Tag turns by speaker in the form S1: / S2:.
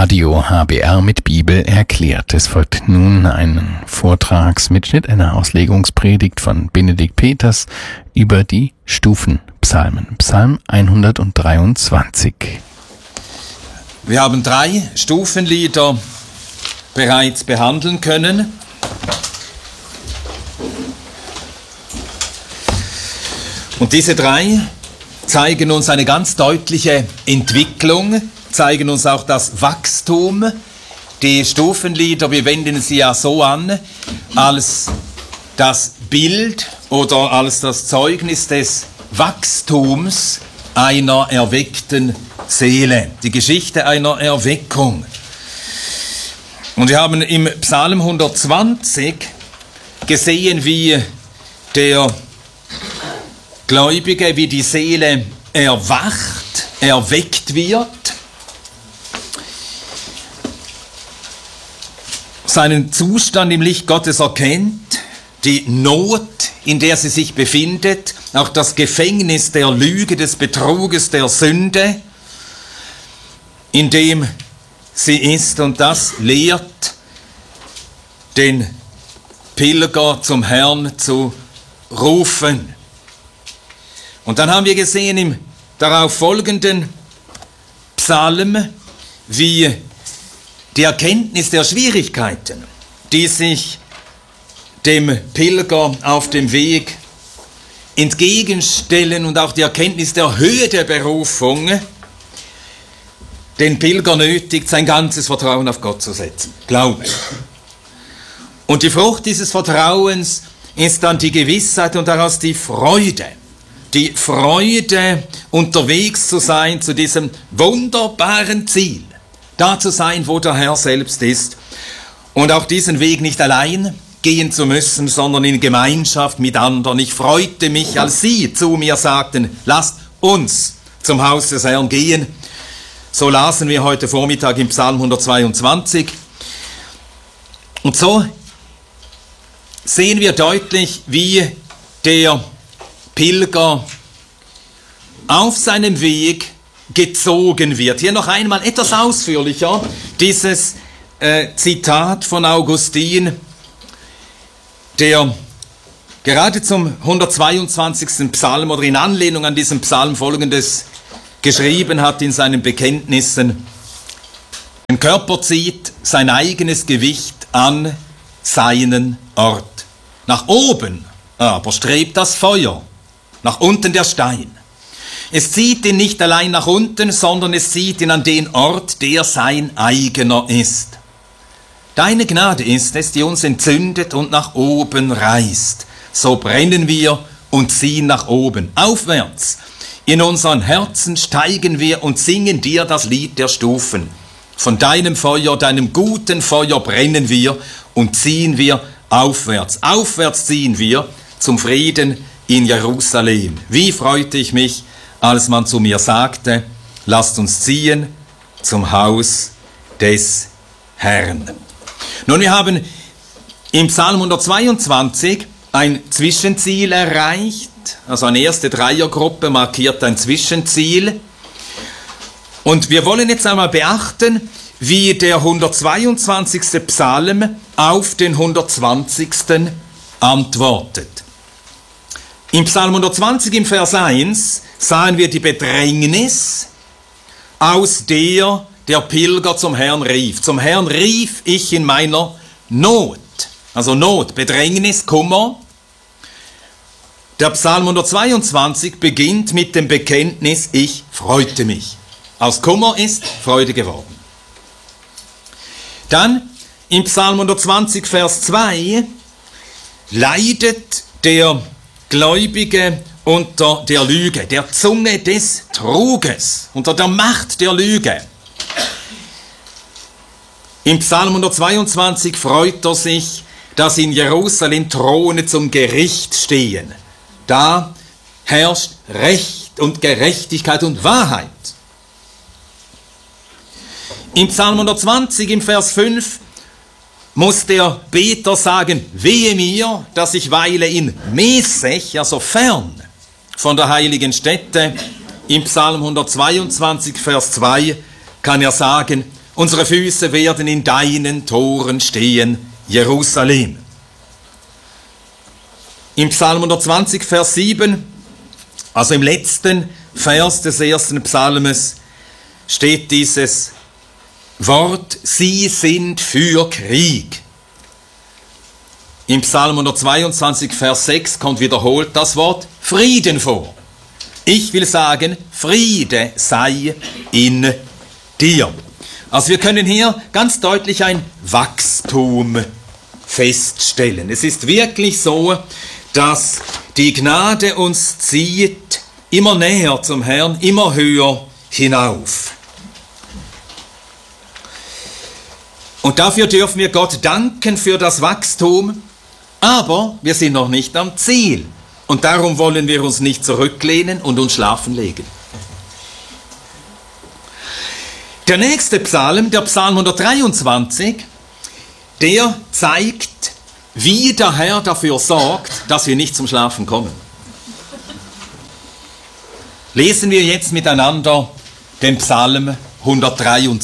S1: Radio HBR mit Bibel erklärt. Es folgt nun ein Vortragsmitschnitt einer Auslegungspredigt von Benedikt Peters über die Stufenpsalmen. Psalm 123.
S2: Wir haben 3 Stufenlieder bereits behandeln können. Und diese 3 zeigen uns eine ganz deutliche Entwicklung, zeigen uns auch das Wachstum. Die Stufenlieder, wir wenden sie ja so an, als das Bild oder als das Zeugnis des Wachstums einer erweckten Seele, die Geschichte einer Erweckung. Und wir haben im Psalm 120 gesehen, wie der Gläubige, wie die Seele erwacht, erweckt wird, seinen Zustand im Licht Gottes erkennt, die Not, in der sie sich befindet, auch das Gefängnis der Lüge, des Betruges, der Sünde, in dem sie ist, und das lehrt den Pilger zum Herrn zu rufen. Und dann haben wir gesehen im darauf folgenden Psalm, wie die Erkenntnis der Schwierigkeiten, die sich dem Pilger auf dem Weg entgegenstellen, und auch die Erkenntnis der Höhe der Berufung den Pilger nötigt, sein ganzes Vertrauen auf Gott zu setzen. Glaube. Und die Frucht dieses Vertrauens ist dann die Gewissheit und daraus die Freude. Die Freude, unterwegs zu sein zu diesem wunderbaren Ziel. Da zu sein, wo der Herr selbst ist. Und auch diesen Weg nicht allein gehen zu müssen, sondern in Gemeinschaft mit anderen. Ich freute mich, als sie zu mir sagten, lasst uns zum Haus des Herrn gehen. So lasen wir heute Vormittag im Psalm 122. Und so sehen wir deutlich, wie der Pilger auf seinem Weg gezogen wird. Hier noch einmal etwas ausführlicher dieses Zitat von Augustin, der gerade zum 122. Psalm oder in Anlehnung an diesen Psalm Folgendes geschrieben hat in seinen Bekenntnissen: Den Körper zieht sein eigenes Gewicht an seinen Ort. Nach oben aber strebt das Feuer, nach unten der Stein. Es zieht ihn nicht allein nach unten, sondern es zieht ihn an den Ort, der sein eigener ist. Deine Gnade ist es, die uns entzündet und nach oben reißt. So brennen wir und ziehen nach oben, aufwärts. In unseren Herzen steigen wir und singen dir das Lied der Stufen. Von deinem Feuer, deinem guten Feuer brennen wir und ziehen wir aufwärts. Aufwärts ziehen wir zum Frieden in Jerusalem. Wie freute ich mich, als man zu mir sagte, lasst uns ziehen zum Haus des Herrn. Nun, wir haben im Psalm 122 ein Zwischenziel erreicht, also eine erste Dreiergruppe markiert ein Zwischenziel. Und wir wollen jetzt einmal beachten, wie der 122. Psalm auf den 120. antwortet. Im Psalm 120 im Vers 1 sahen wir die Bedrängnis, aus der der Pilger zum Herrn rief. Zum Herrn rief ich in meiner Not. Also Not, Bedrängnis, Kummer. Der Psalm 122 beginnt mit dem Bekenntnis, ich freute mich. Aus Kummer ist Freude geworden. Dann im Psalm 120, Vers 2 leidet der Gläubige unter der Lüge, der Zunge des Truges, unter der Macht der Lüge. Im Psalm 122 freut er sich, dass in Jerusalem Throne zum Gericht stehen. Da herrscht Recht und Gerechtigkeit und Wahrheit. Im Psalm 120, im Vers 5, muss der Beter sagen, wehe mir, dass ich weile in Mesech, also fern von der heiligen Stätte. Im Psalm 122, Vers 2 kann er sagen, unsere Füße werden in deinen Toren stehen, Jerusalem. Im Psalm 120, Vers 7, also im letzten Vers des ersten Psalmes, steht dieses Wort, sie sind für Krieg. Im Psalm 122, Vers 6 kommt wiederholt das Wort Frieden vor. Ich will sagen, Friede sei in dir. Also wir können hier ganz deutlich ein Wachstum feststellen. Es ist wirklich so, dass die Gnade uns zieht immer näher zum Herrn, immer höher hinauf. Und dafür dürfen wir Gott danken für das Wachstum, aber wir sind noch nicht am Ziel. Und darum wollen wir uns nicht zurücklehnen und uns schlafen legen. Der nächste Psalm, der Psalm 123, der zeigt, wie der Herr dafür sorgt, dass wir nicht zum Schlafen kommen. Lesen wir jetzt miteinander den Psalm 123.